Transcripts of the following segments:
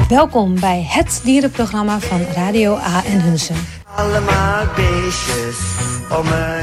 Welkom bij het dierenprogramma van Radio A en Hunsen. Allemaal beestjes om me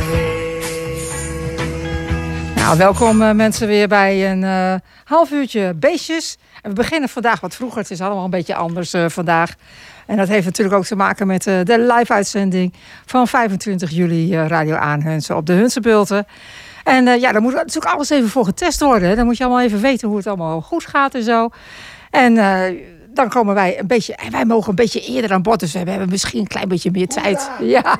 heen. Nou, welkom mensen weer bij een half uurtje beestjes. En we beginnen vandaag wat vroeger. Het is allemaal een beetje anders vandaag. En dat heeft natuurlijk ook te maken met de live-uitzending van 25 juli Radio A en Hunsen op de Hunsenbulten. En daar moet natuurlijk alles even voor getest worden. Hè. Dan moet je allemaal even weten hoe het allemaal goed gaat en zo. En dan komen wij een beetje... En wij mogen een beetje eerder aan bod. Dus we hebben misschien een klein beetje meer tijd. Ja,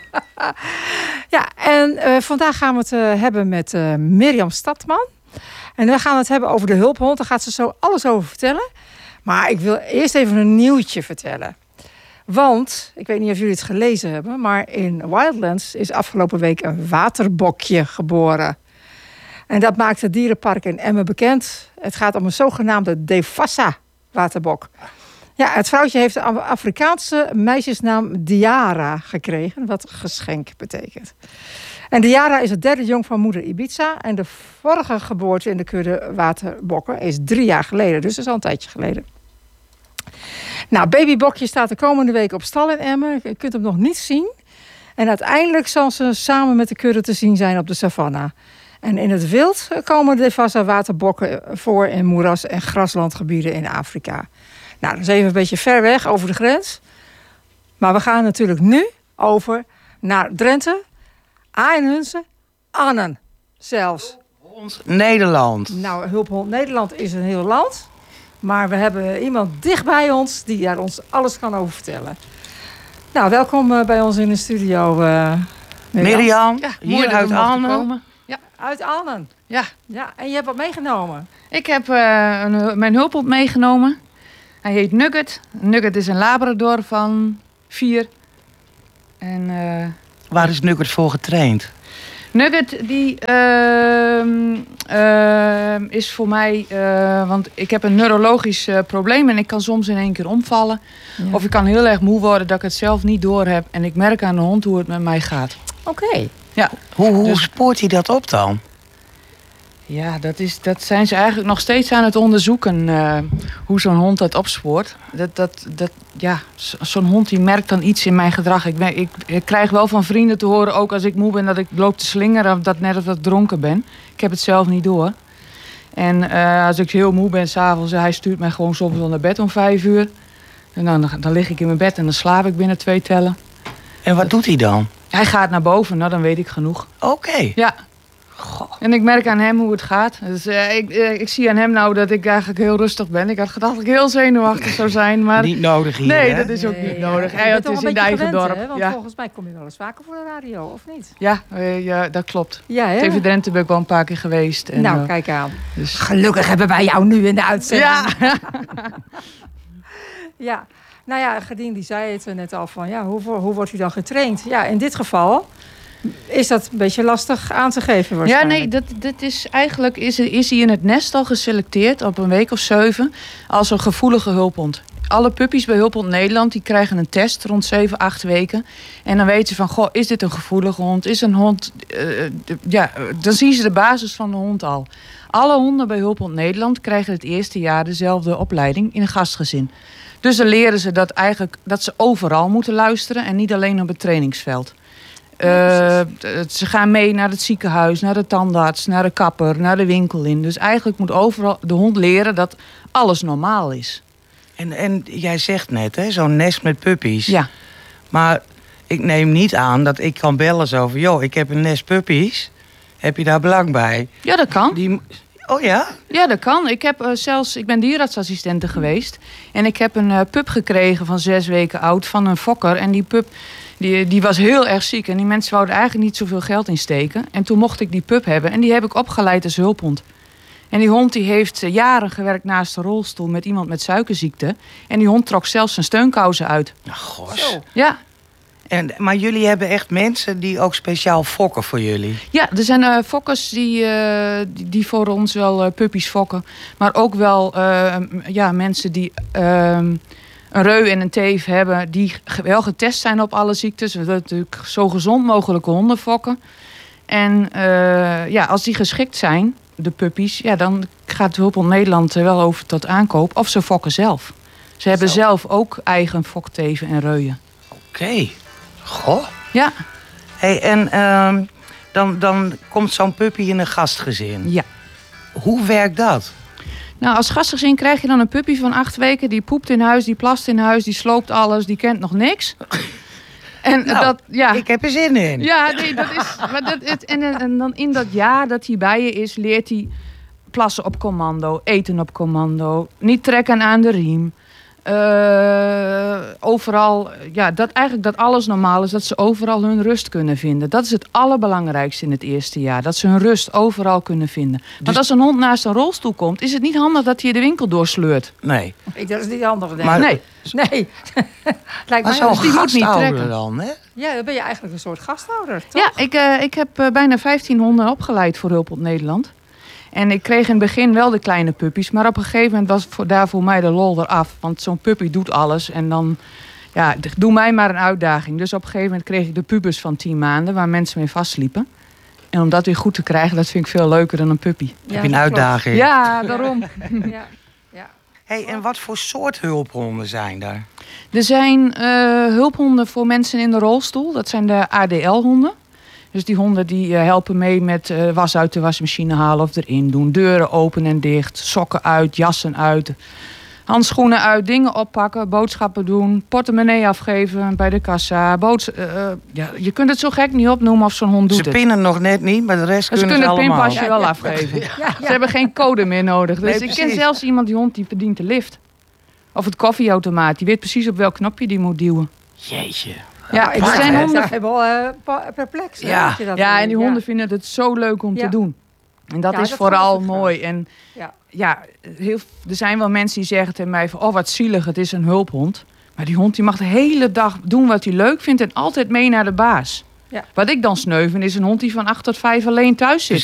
ja en vandaag gaan we het hebben met Mirjam Stadman. En we gaan het hebben over de hulphond. Daar gaat ze zo alles over vertellen. Maar ik wil eerst even een nieuwtje vertellen. Want, ik weet niet of jullie het gelezen hebben... maar in Wildlands is afgelopen week een waterbokje geboren. En dat maakt het dierenpark in Emmen bekend. Het gaat om een zogenaamde Defassa waterbok. Ja, het vrouwtje heeft de Afrikaanse meisjesnaam Diara gekregen... wat geschenk betekent. En Diara is het derde jong van moeder Ibiza... en de vorige geboorte in de kudde waterbokken is 3 jaar geleden. Dus dat is al een tijdje geleden. Nou, babybokje staat de komende week op stal in Emmen. Je kunt hem nog niet zien. En uiteindelijk zal ze samen met de kudde te zien zijn op de savanna. En in het wild komen de Defassa waterbokken voor in moeras- en graslandgebieden in Afrika. Nou, dat is even een beetje ver weg over de grens. Maar we gaan natuurlijk nu over naar Drenthe, A en Hunsen, Arnhem zelfs. Hulphond Nederland. Nou, Hulphond Nederland is een heel land. Maar we hebben iemand dicht bij ons die daar ons alles kan over vertellen. Nou, welkom bij ons in de studio, Mirjam, Ja, hier uit Arnhem. Ja. uit Arnhem. Ja, Ja, en je hebt wat meegenomen. ik heb mijn hulphond meegenomen. Hij heet Nugget. Nugget is een Labrador van 4. En Waar is Nugget voor getraind? Nugget die is voor mij... want ik heb een neurologisch probleem en ik kan soms in 1 keer omvallen. Ja. Of ik kan heel erg moe worden dat ik het zelf niet doorheb. En ik merk aan de hond hoe het met mij gaat. Oké. Ja, Hoe Dus- spoort hij dat op dan? ja dat zijn ze eigenlijk nog steeds aan het onderzoeken. Hoe zo'n hond dat opspoort. Zo'n hond die merkt dan iets in mijn gedrag. Ik krijg wel van vrienden te horen, ook als ik moe ben, dat ik loop te slingeren. Of dat net of ik dronken ben. Ik heb het zelf niet door. En als ik heel moe ben s'avonds, hij stuurt mij gewoon soms wel naar bed om 5 uur. En dan lig ik in mijn bed en dan slaap ik binnen 2 tellen. En wat doet hij dan? Hij gaat naar boven, nou dan weet ik genoeg. Oké. Ja. En ik merk aan hem hoe het gaat. Dus ik zie aan hem nou dat ik eigenlijk heel rustig ben. Ik had gedacht dat ik heel zenuwachtig zou zijn, maar... Niet nodig hier, Nee, hè? dat is ook niet nodig. Je Hij bent had toch het een in beetje de eigen gewend, dorp. hè? Want Ja. volgens mij kom je wel eens vaker voor de radio, of niet? Ja, dat klopt. Ja, hè? TV Drenthe ben ik wel een paar keer geweest. En, Nou, kijk aan. dus... Gelukkig hebben wij jou nu in de uitzending. Ja. Ja. Nou ja, Gedien die zei het net al van, ja, hoe wordt hij dan getraind? Ja, in dit geval is dat een beetje lastig aan te geven Ja, waarschijnlijk. nee, dat is eigenlijk is hij in het nest al geselecteerd op een week of 7 als een gevoelige hulphond. Alle puppies bij Hulphond Nederland die krijgen een test rond 7, 8 weken. En dan weten ze van, goh, is dit een gevoelige hond? Is een hond... dan zien ze de basis van de hond al. Alle honden bij Hulphond Nederland krijgen het eerste jaar dezelfde opleiding in een gastgezin. Dus dan leren ze dat ze overal moeten luisteren en niet alleen op het trainingsveld. Ze gaan mee naar het ziekenhuis, naar de tandarts, naar de kapper, naar de winkel in. Dus eigenlijk moet overal de hond leren dat alles normaal is. En jij zegt net, hè, zo'n nest met puppies. Ja. Maar ik neem niet aan dat ik kan bellen zo van... joh, ik heb een nest puppies. Heb je daar belang bij? Ja, dat kan. Oh ja? Ja, dat kan. Ik ben dierartsassistente geweest. En ik heb een pup gekregen van 6 weken oud van een fokker. En die pup die was heel erg ziek. En die mensen wouden eigenlijk niet zoveel geld insteken. En toen mocht ik die pup hebben. En die heb ik opgeleid als hulphond. En die hond die heeft jaren gewerkt naast de rolstoel met iemand met suikerziekte. En die hond trok zelfs zijn steunkousen uit. Nou, gos. Ja. Maar jullie hebben echt mensen die ook speciaal fokken voor jullie? Ja, er zijn fokkers die voor ons wel puppies fokken. Maar ook wel mensen die een reu en een teef hebben... die wel getest zijn op alle ziektes. We willen natuurlijk zo gezond mogelijke honden fokken. En als die geschikt zijn, de puppies... ja, dan gaat Hulphond Nederland wel over tot aankoop. Of ze fokken zelf. Ze hebben zelf ook eigen fokteven en reuien. Oké. Goh. Ja. Hey, en dan komt zo'n puppy in een gastgezin. Ja. Hoe werkt dat? Nou, als gastgezin krijg je dan een puppy van 8 weken. Die poept in huis, die plast in huis, die sloopt alles, die kent nog niks. En Ik heb er zin in. Ja, nee, dat is. Maar en dan in dat jaar dat hij bij je is, leert hij plassen op commando, eten op commando, niet trekken aan de riem. Overal, dat alles normaal is, dat ze overal hun rust kunnen vinden. Dat is het allerbelangrijkste in het eerste jaar. Dat ze hun rust overal kunnen vinden. Want als een hond naast een rolstoel komt, is het niet handig dat hij de winkel doorsleurt. Nee. Dat is niet handig. Maar- Nee. Nee. Lijkt Maar mij zo'n ook. die moet niet gasthouder trekken. dan, hè? Ja, dan ben je eigenlijk een soort gasthouder, toch? Ja, ik heb bijna 15 honden opgeleid voor Hulphond Nederland. En ik kreeg in het begin wel de kleine puppies. Maar op een gegeven moment was daar voor mij de lol eraf. Want zo'n puppy doet alles. En dan, doe mij maar een uitdaging. Dus op een gegeven moment kreeg ik de pubers van 10 maanden. Waar mensen mee vastliepen. En om dat weer goed te krijgen, dat vind ik veel leuker dan een puppy. Ja, Heb je een dat klopt. uitdaging? Ja, daarom. Ja. Hey, en wat voor soort hulphonden zijn daar? Er zijn hulphonden voor mensen in de rolstoel. Dat zijn de ADL-honden. Dus die honden die helpen mee met was uit de wasmachine halen of erin doen. Deuren open en dicht, sokken uit, jassen uit, handschoenen uit, dingen oppakken, boodschappen doen, portemonnee afgeven bij de kassa. Je kunt het zo gek niet opnoemen of zo'n hond doet Ze het. pinnen nog net niet, maar de rest Dus ze kunnen kunnen ze het allemaal. pinpasje wel afgeven. Ze hebben geen code meer nodig. Dus Nee, ik ken precies. zelfs iemand, die hond die verdient de lift. Of het koffieautomaat. Die weet precies op welk knopje die moet duwen. Jeetje. Ja, Ik er zijn honden. zijn wel perplex. hè, Ja. dat je dat Ja, doet. en die honden vinden het zo leuk om Ja. te doen. En dat Ja, is dat vooral geloof ik graag. mooi. En Ja. er zijn wel mensen die zeggen tegen mij van, oh wat zielig, het is een hulphond. Maar die hond die mag de hele dag doen wat hij leuk vindt en altijd mee naar de baas. Ja. Wat ik dan sneu vind is een hond die van 8 tot 5 alleen thuis zit.